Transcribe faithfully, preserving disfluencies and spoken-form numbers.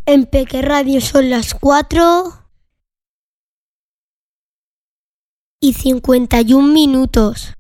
En Peque Radio son las cuatro y cincuenta y un minutos.